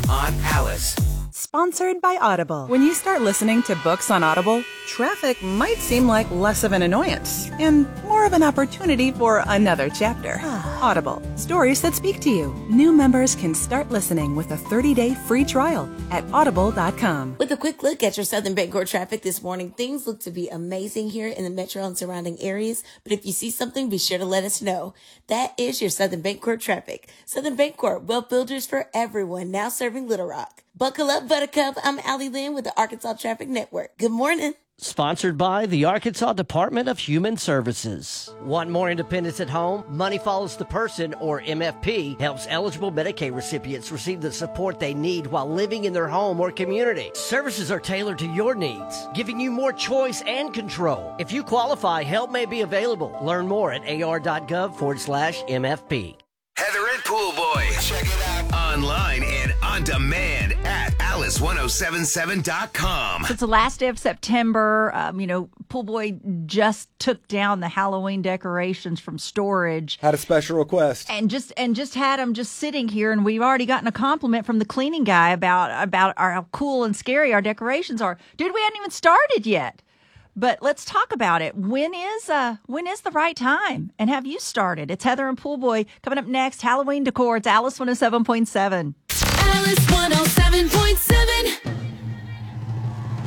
on Alice. Sponsored by Audible. When you start listening to books on Audible, traffic might seem like less of an annoyance and more of an opportunity for another chapter. Audible. Stories that speak to you. New members can start listening with a 30-day free trial at audible.com. With a quick look at your Southern Bancorp traffic this morning, things look to be amazing here in the metro and surrounding areas. But if you see something, be sure to let us know. That is your Southern Bancorp traffic. Southern Bancorp, wealth builders for everyone, now serving Little Rock. Buckle up, Buttercup. I'm Allie Lynn with the Arkansas Traffic Network. Good morning. Sponsored by the Arkansas Department of Human Services. Want more independence at home? Money Follows the Person, or MFP, helps eligible Medicaid recipients receive the support they need while living in their home or community. Services are tailored to your needs, giving you more choice and control. If you qualify, help may be available. Learn more at ar.gov/MFP. Heather and Pool Boy. Check it out online and on demand at alice1077.com. So it's the last day of September. Pool Boy just took down the Halloween decorations from storage. Had a special request. And just had them just sitting here, and we've already gotten a compliment from the cleaning guy about how cool and scary our decorations are. Dude, we hadn't even started yet. But let's talk about it. When is the right time? And have you started? It's Heather and Pool Boy coming up next. Halloween decor. It's Alice 107.7. Alice 107.7.